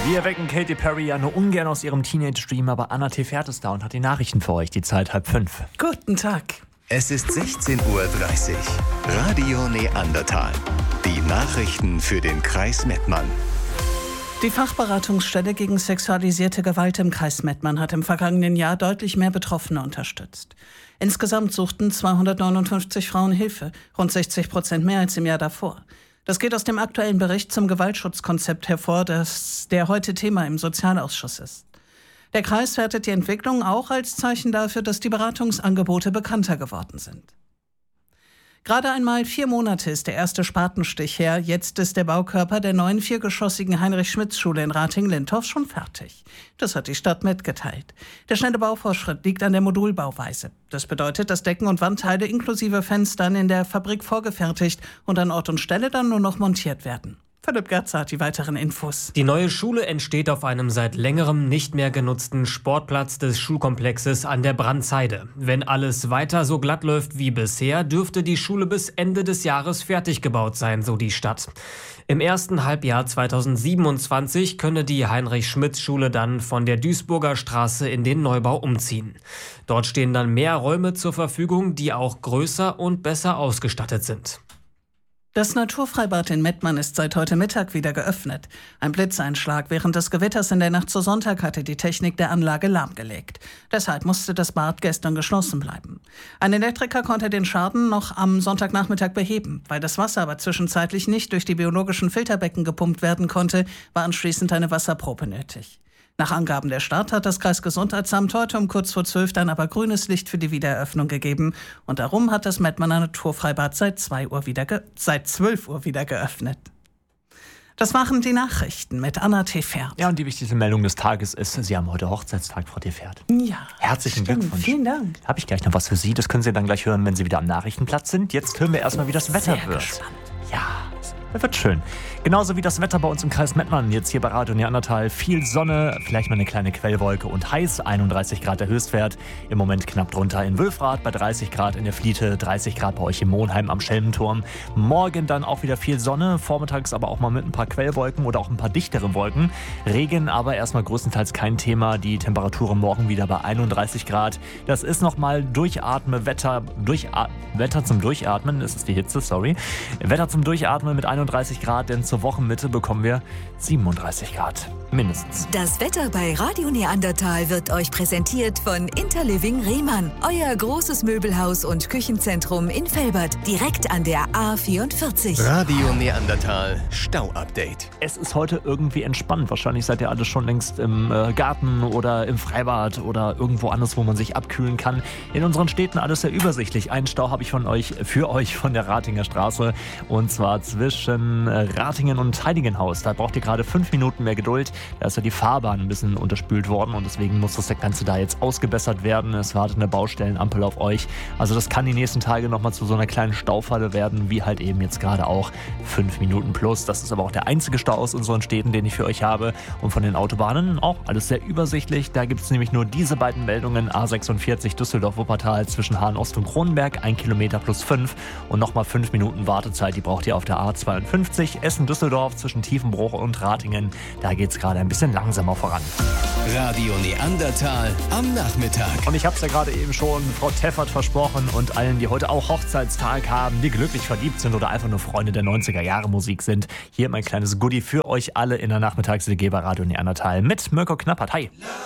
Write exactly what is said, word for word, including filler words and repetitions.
Wir wecken Katy Perry ja nur ungern aus ihrem Teenage-Dream, aber Anna Tefert ist da und hat die Nachrichten für euch. Die Zeit halb fünf. Guten Tag. Es ist sechzehn Uhr dreißig. Radio Neandertal. Die Nachrichten für den Kreis Mettmann. Die Fachberatungsstelle gegen sexualisierte Gewalt im Kreis Mettmann hat im vergangenen Jahr deutlich mehr Betroffene unterstützt. Insgesamt suchten zweihundertneunundfünfzig Frauen Hilfe, rund sechzig Prozent mehr als im Jahr davor. Das geht aus dem aktuellen Bericht zum Gewaltschutzkonzept hervor, das der heute Thema im Sozialausschuss ist. Der Kreis wertet die Entwicklung auch als Zeichen dafür, dass die Beratungsangebote bekannter geworden sind. Gerade einmal vier Monate ist der erste Spatenstich her. Jetzt ist der Baukörper der neuen viergeschossigen Heinrich-Schmitz-Schule in Ratingen-Lindorf schon fertig. Das hat die Stadt mitgeteilt. Der schnelle Baufortschritt liegt an der Modulbauweise. Das bedeutet, dass Decken und Wandteile inklusive Fenstern in der Fabrik vorgefertigt und an Ort und Stelle dann nur noch montiert werden. Philipp Gerzer hat die weiteren Infos. Die neue Schule entsteht auf einem seit längerem nicht mehr genutzten Sportplatz des Schulkomplexes an der Brandseide. Wenn alles weiter so glatt läuft wie bisher, dürfte die Schule bis Ende des Jahres fertig gebaut sein, so die Stadt. Im ersten Halbjahr zweitausendsiebenundzwanzig könne die Heinrich-Schmitz-Schule dann von der Duisburger Straße in den Neubau umziehen. Dort stehen dann mehr Räume zur Verfügung, die auch größer und besser ausgestattet sind. Das Naturfreibad in Mettmann ist seit heute Mittag wieder geöffnet. Ein Blitzeinschlag während des Gewitters in der Nacht zu Sonntag hatte die Technik der Anlage lahmgelegt. Deshalb musste das Bad gestern geschlossen bleiben. Ein Elektriker konnte den Schaden noch am Sonntagnachmittag beheben. Weil das Wasser aber zwischenzeitlich nicht durch die biologischen Filterbecken gepumpt werden konnte, war anschließend eine Wasserprobe nötig. Nach Angaben der Stadt hat das Kreisgesundheitsamt heute um kurz vor zwölf dann aber grünes Licht für die Wiedereröffnung gegeben. Und darum hat das Mettmanner Naturfreibad seit, zwei Uhr wieder ge- seit zwölf Uhr wieder geöffnet. Das waren die Nachrichten mit Anna Tefert. Ja, und die wichtigste Meldung des Tages ist, Sie haben heute Hochzeitstag, Frau Tefert. Ja. Herzlichen stimmt. Glückwunsch. Vielen Dank. Habe ich gleich noch was für Sie. Das können Sie dann gleich hören, wenn Sie wieder am Nachrichtenplatz sind. Jetzt hören wir erstmal, wie das Wetter Sehr wird. gespannt. Ja, das wird schön. Genauso wie das Wetter bei uns im Kreis Mettmann, jetzt hier bei Radio Neandertal. Viel Sonne, vielleicht mal eine kleine Quellwolke und heiß, einunddreißig Grad der Höchstwert. Im Moment knapp drunter in Wülfrath, bei dreißig Grad in der Fliete, dreißig Grad bei euch im Monheim am Schelmenturm. Morgen dann auch wieder viel Sonne, vormittags aber auch mal mit ein paar Quellwolken oder auch ein paar dichtere Wolken. Regen aber erstmal größtenteils kein Thema. Die Temperaturen morgen wieder bei einunddreißig Grad. Das ist nochmal Durchatme-Wetter, Durcha- Wetter zum Durchatmen, das ist die Hitze, sorry. Wetter zum Durchatmen mit einunddreißig Grad, denn zur Wochenmitte bekommen wir siebenunddreißig Grad. Mindestens. Das Wetter bei Radio Neandertal wird euch präsentiert von Interliving Rehmann. Euer großes Möbelhaus und Küchenzentrum in Velbert, direkt an der A vierundvierzig. Radio Neandertal Stau-Update. Es ist heute irgendwie entspannt. Wahrscheinlich seid ihr alle schon längst im äh, Garten oder im Freibad oder irgendwo anders, wo man sich abkühlen kann. In unseren Städten alles sehr übersichtlich. Einen Stau habe ich von euch, für euch von der Ratinger Straße. Und zwar zwischen äh, Ratingen und Heiligenhaus. Da braucht ihr gerade fünf Minuten mehr Geduld. Da ist ja die Fahrbahn ein bisschen unterspült worden und deswegen muss das Ganze da jetzt ausgebessert werden. Es wartet eine Baustellenampel auf euch. Also das kann die nächsten Tage nochmal zu so einer kleinen Staufalle werden, wie halt eben jetzt gerade auch fünf Minuten plus. Das ist aber auch der einzige Stau aus unseren Städten, den ich für euch habe. Und von den Autobahnen auch alles sehr übersichtlich. Da gibt es nämlich nur diese beiden Meldungen. A sechsundvierzig Düsseldorf-Wuppertal zwischen Hahn-Ost und Kronenberg, ein Kilometer plus fünf und nochmal fünf Minuten Wartezeit. Die braucht ihr auf der A zweiundfünfzig. Essen-Düsseldorf zwischen Tiefenbruch und Ratingen. Da geht es gerade ein bisschen langsamer voran. Radio Neandertal am Nachmittag. Und ich habe es ja gerade eben schon Frau Teffert versprochen und allen, die heute auch Hochzeitstag haben, die glücklich verliebt sind oder einfach nur Freunde der neunziger-Jahre-Musik sind. Hier mein kleines Goodie für euch alle in der Nachmittags-W G bei Radio Neandertal mit Mirko Knappert. Hi!